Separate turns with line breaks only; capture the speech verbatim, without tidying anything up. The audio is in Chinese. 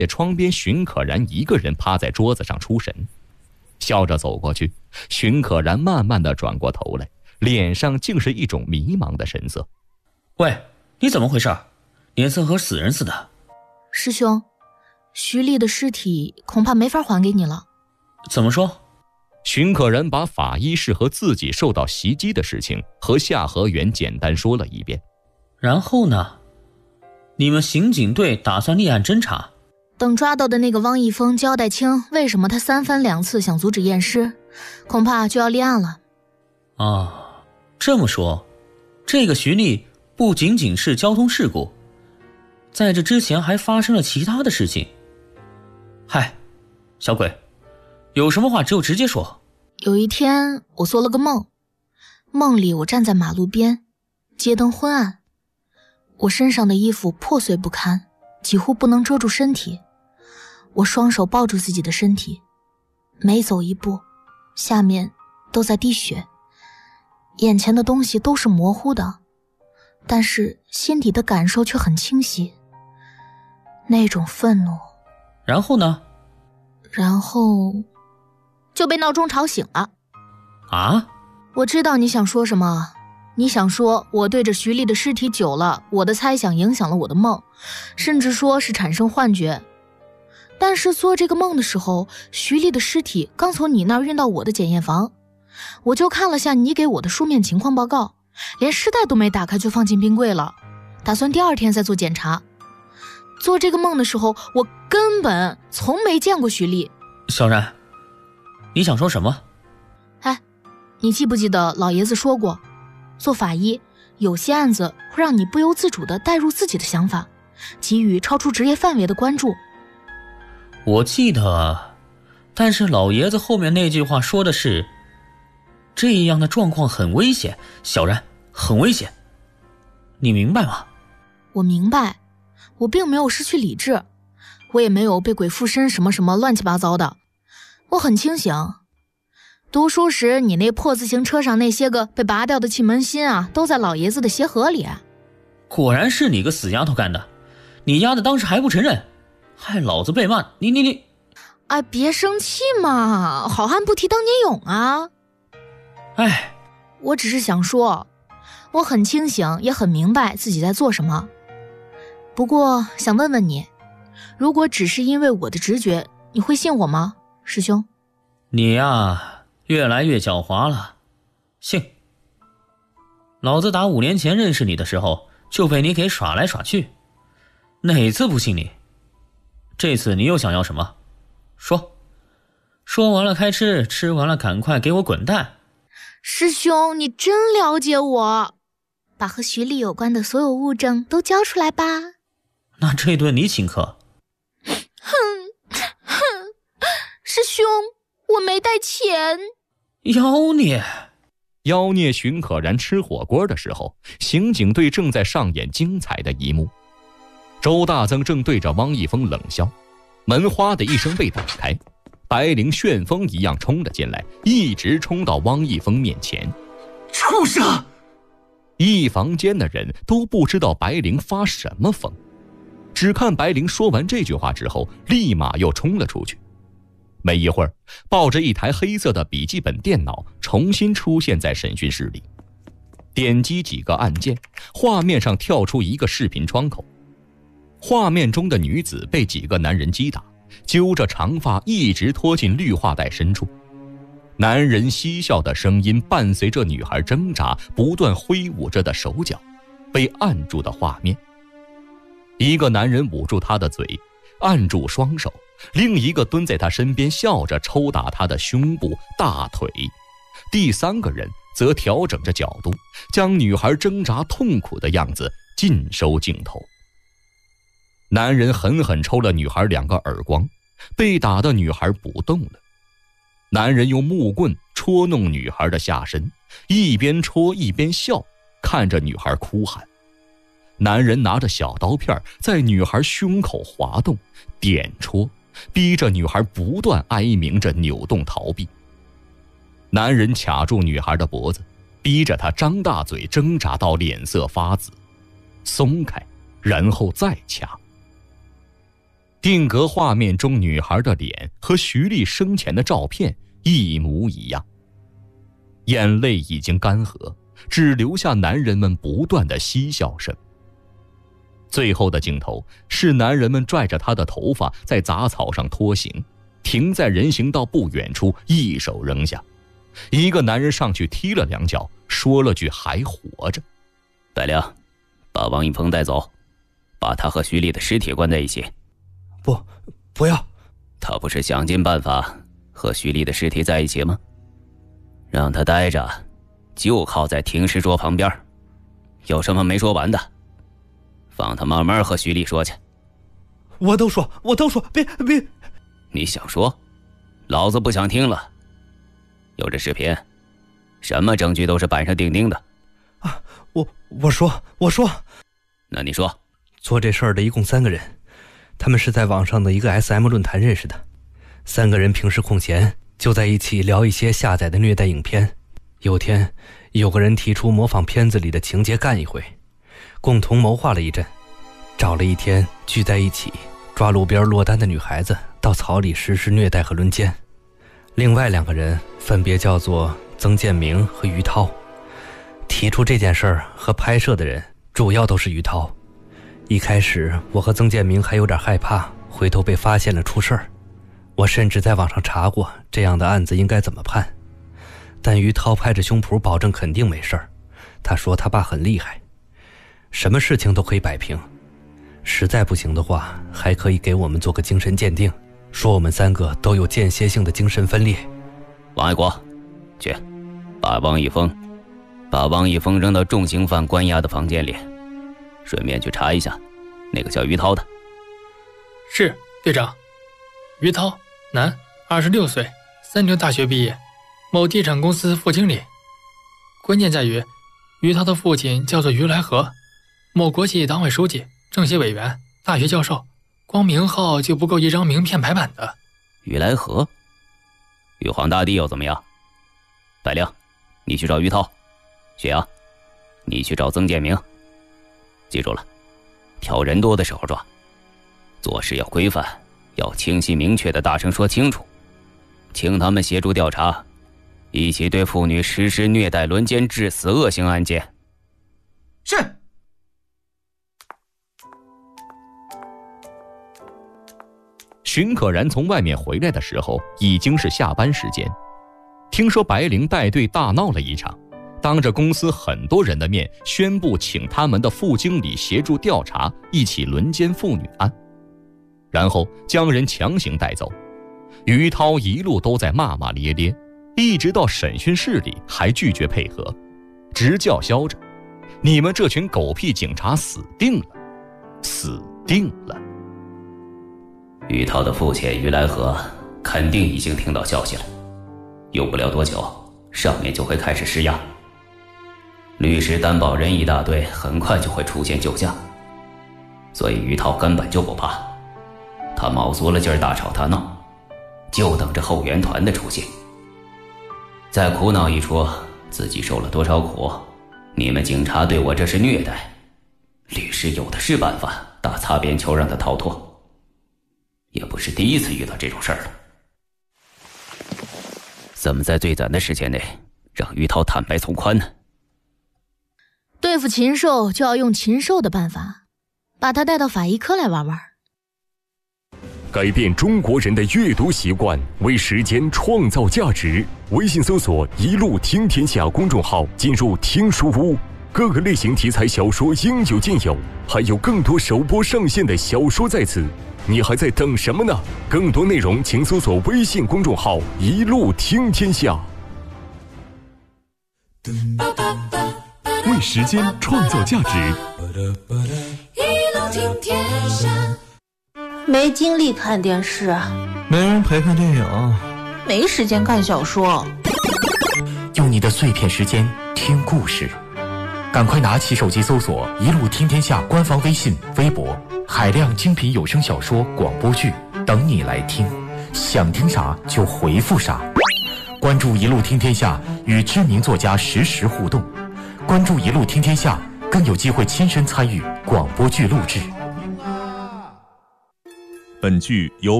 见窗边荀可然一个人趴在桌子上出神，笑着走过去。荀可然慢慢地转过头来，脸上竟是一种迷茫的神色。
喂，你怎么回事？脸色和死人似的。
师兄，徐丽的尸体恐怕没法还给你了。
怎么说？
荀可然把法医室和自己受到袭击的事情和夏河源简单说了一遍。
然后呢？你们刑警队打算立案侦查？
等抓到的那个汪一峰交代清为什么他三番两次想阻止验尸，恐怕就要立案了。
啊，这么说，这个徐丽不仅仅是交通事故，在这之前还发生了其他的事情。嗨，小鬼，有什么话只有直接说。
有一天我做了个梦，梦里我站在马路边，街灯昏暗，我身上的衣服破碎不堪，几乎不能遮住身体。我双手抱住自己的身体，每走一步，下面都在滴血，眼前的东西都是模糊的，但是心底的感受却很清晰，那种愤怒。
然后呢？
然后就被闹钟吵醒了。
啊？
我知道你想说什么，你想说我对着徐丽的尸体久了，我的猜想影响了我的梦，甚至说是产生幻觉。但是做这个梦的时候，徐丽的尸体刚从你那儿运到我的检验房，我就看了下你给我的书面情况报告，连尸袋都没打开就放进冰柜了，打算第二天再做检查。做这个梦的时候，我根本从没见过徐丽。
小然，你想说什么？
哎，你记不记得老爷子说过，做法医有些案子会让你不由自主地带入自己的想法，给予超出职业范围的关注。
我记得，但是老爷子后面那句话说的是，这样的状况很危险，小然，很危险。你明白吗？
我明白，我并没有失去理智，我也没有被鬼附身什么什么乱七八糟的，我很清醒。读书时你那破自行车上那些个被拔掉的气门芯啊，都在老爷子的鞋盒里。
果然是你个死丫头干的，你丫的当时还不承认，害老子被骂，你你你
哎，别生气嘛，好汉不提当年勇啊。
哎，
我只是想说，我很清醒，也很明白自己在做什么。不过想问问你，如果只是因为我的直觉，你会信我吗，师兄？
你呀，越来越狡猾了。信？老子打五年前认识你的时候，就被你给耍来耍去，哪次不信你？这次你又想要什么？说，说完了开吃，吃完了赶快给我滚蛋。
师兄，你真了解我，把和徐丽有关的所有物证都交出来吧。
那这顿你请客。
哼哼，师兄，我没带钱。
妖孽！
妖孽荀可然吃火锅的时候，刑警队正在上演精彩的一幕。周大增正对着汪一峰冷笑，门哗的一声被打开，白灵旋风一样冲了进来，一直冲到汪一峰面前。
畜生！
一房间的人都不知道白灵发什么疯，只看白灵说完这句话之后，立马又冲了出去。没一会儿，抱着一台黑色的笔记本电脑重新出现在审讯室里，点击几个按键，画面上跳出一个视频窗口。画面中的女子被几个男人击打，揪着长发一直拖进绿化带深处。男人嬉笑的声音伴随着女孩挣扎不断挥舞着的手脚，被按住的画面。一个男人捂住她的嘴，按住双手，另一个蹲在她身边笑着抽打她的胸部、大腿。第三个人则调整着角度，将女孩挣扎痛苦的样子尽收镜头。男人狠狠抽了女孩两个耳光，被打的女孩不动了。男人用木棍戳弄女孩的下身，一边戳一边笑，看着女孩哭喊。男人拿着小刀片在女孩胸口滑动点戳，逼着女孩不断哀鸣着扭动逃避。男人卡住女孩的脖子，逼着她张大嘴挣扎到脸色发紫，松开，然后再掐。 定格画面中女孩的脸和徐丽生前的照片一模一样。眼泪已经干涸，只留下男人们不断的嬉笑声。最后的镜头是男人们拽着她的头发在杂草上拖行，停在人行道不远处，一手扔下。一个男人上去踢了两脚，说了句还活着。
白亮，把王一峰带走，把他和徐丽的尸体关在一起。
不，不要。
他不是想尽办法和徐丽的尸体在一起吗？让他待着，就靠在停尸桌旁边，有什么没说完的，放他慢慢和徐丽说去。
我都说，我都说，别别。
你想说，老子不想听了。有这视频，什么证据都是板上钉钉的。
啊，我我说我说。
那你说。
做这事儿的一共三个人，他们是在网上的一个 S M 论坛认识的。三个人平时空闲就在一起聊一些下载的虐待影片。有天有个人提出模仿片子里的情节干一回，共同谋划了一阵，找了一天聚在一起，抓路边落单的女孩子到草里实施虐待和轮奸。另外两个人分别叫做曾建明和于涛。提出这件事儿和拍摄的人主要都是于涛。一开始我和曾建明还有点害怕回头被发现了出事儿，我甚至在网上查过这样的案子应该怎么判。但于涛拍着胸脯保证肯定没事儿，他说他爸很厉害，什么事情都可以摆平，实在不行的话还可以给我们做个精神鉴定，说我们三个都有间歇性的精神分裂。
王爱国，去把王一峰把王一峰扔到重刑犯关押的房间里，顺便去查一下那个叫于涛的。
是，队长。于涛，男，二十六岁，三流大学毕业，某地产公司副经理。关键在于，于涛的父亲叫做于来和，某国企党委书记、政协委员、大学教授，光名号就不够一张名片排版的。
于来和，玉皇大帝又怎么样？白亮，你去找于涛；雪阳，你去找曾建明。记住了，挑人多的时候抓，做事要规范，要清晰明确的大声说清楚，请他们协助调查，一起对妇女实施虐待、轮奸、致死恶性案件。
是。
荀可然从外面回来的时候已经是下班时间，听说白灵带队大闹了一场，当着公司很多人的面宣布请他们的副经理协助调查一起轮奸妇女案，然后将人强行带走。于涛一路都在骂骂咧咧，一直到审讯室里还拒绝配合，直叫嚣着：你们这群狗屁警察死定了，死定了。
于涛的父亲于来和肯定已经听到消息了，用不了多久上面就会开始施压，律师担保人一大堆，很快就会出现救驾。所以于涛根本就不怕，他卯足了劲儿大吵大闹，就等着后援团的出现。再苦恼一出自己受了多少苦，你们警察对我这是虐待，律师有的是办法打擦边球让他逃脱。也不是第一次遇到这种事儿了，怎么在最短的时间内让于涛坦白从宽呢？
对付禽兽就要用禽兽的办法，把他带到法医科来玩玩。
改变中国人的阅读习惯，为时间创造价值。微信搜索一路听天下公众号，进入听书屋，各个类型题材小说应有尽有，还有更多首播上线的小说在此，你还在等什么呢？更多内容请搜索微信公众号一路听天下。
为时间创造价值，
一路听天下。没精力看电视，
没人陪看电影，
没时间看小说。
用你的碎片时间听故事，赶快拿起手机搜索一路听天下官方微信、微博，海量精品有声小说、广播剧等你来听，想听啥就回复啥。关注一路听天下，与知名作家实时互动。关注一路听天下，更有机会亲身参与广播剧录制。
本剧由